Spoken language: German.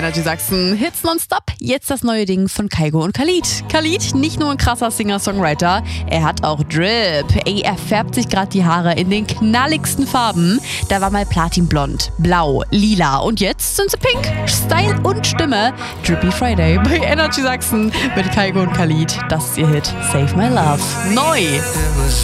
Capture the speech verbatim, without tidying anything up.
Energy Sachsen, Hits nonstop. Jetzt das neue Ding von Kygo und Khalid. Khalid, nicht nur ein krasser Singer-Songwriter, er hat auch Drip. Ey, er färbt sich gerade die Haare in den knalligsten Farben. Da war mal Platinblond, Blau, Lila und jetzt sind sie pink. Style und Stimme. Drippy Friday bei Energy Sachsen mit Kygo und Khalid. Das ist ihr Hit Save My Love. Neu.